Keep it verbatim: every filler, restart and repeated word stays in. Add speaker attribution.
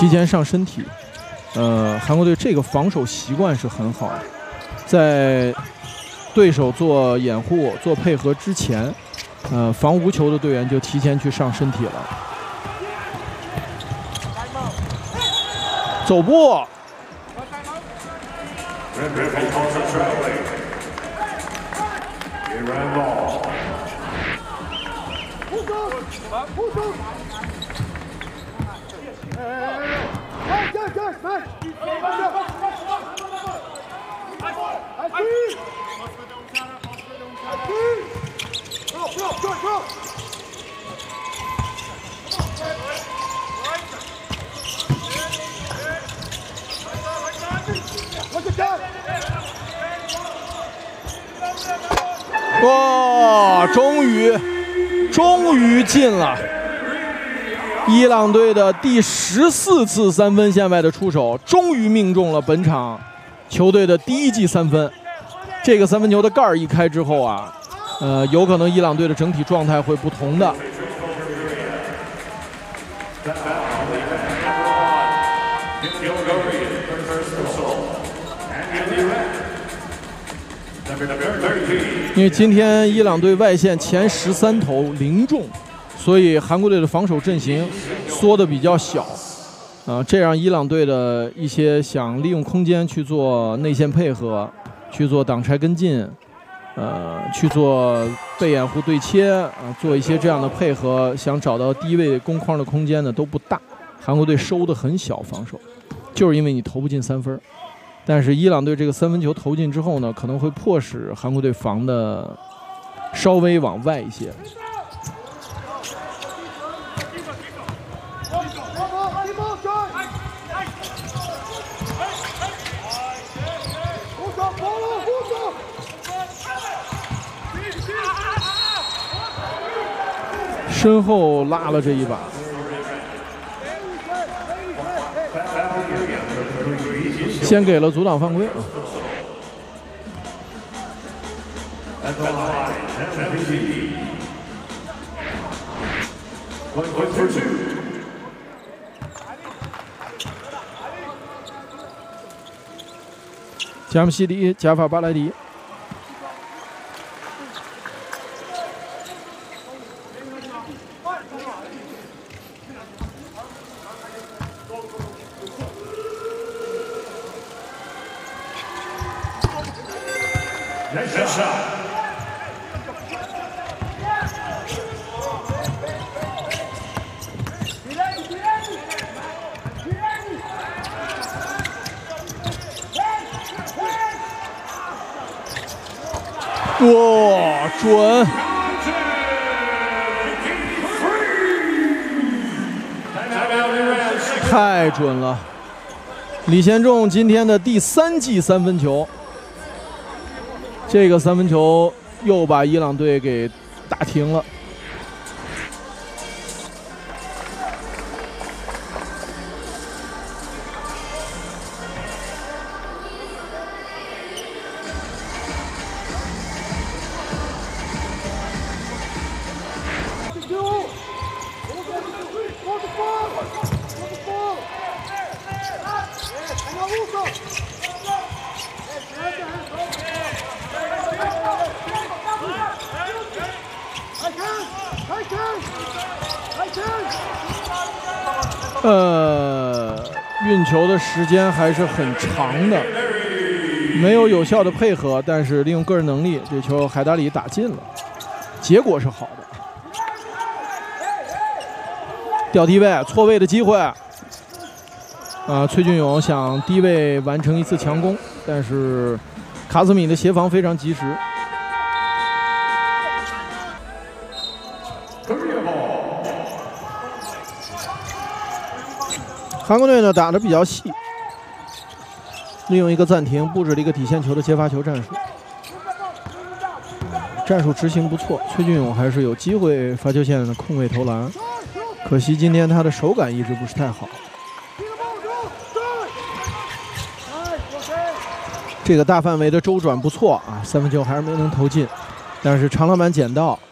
Speaker 1: 提前上身体。呃，韩国队这个防守习惯是很好的，在对手做掩护、做配合之前，呃，防无球的队员就提前去上身体了。走步。 哇！终于，终于进了！伊朗队的第十四次三分线外的出手，终于命中了本场球队的第一记三分。这个三分球的盖儿一开之后啊，呃，有可能伊朗队的整体状态会不同的。 因为今天伊朗队外线前十三投零中，所以韩国队的防守阵型缩得比较小，啊、呃，这让伊朗队的一些想利用空间去做内线配合、去做挡拆跟进，呃，去做背掩护对切啊、呃，做一些这样的配合，想找到低位攻框的空间呢都不大。韩国队收得很小，防守，就是因为你投不进三分。 但是伊朗队这个三分球投进之后呢，可能会迫使韩国队防的稍微往外一些。身后拉了这一把。 先给了阻挡犯规啊！加姆西迪、加法巴莱迪。 哇，准！太准了！李贤仲今天的第三记三分球，这个三分球又把伊朗队给打停了。 呃，运球的时间还是很长的，没有有效的配合，但是利用个人能力，这球海达里打进了，结果是好的。掉低位，错位的机会。啊、呃，崔俊勇想低位完成一次强攻，但是卡斯米的协防非常及时。 韩国队呢打得比较细，利用一个暂停布置了一个底线球的接发球战术，战术执行不错。崔俊勇还是有机会罚球线的空位投篮，可惜今天他的手感一直不是太好。这个大范围的周转不错啊，三分球还是没能投进，但是长篮板捡到。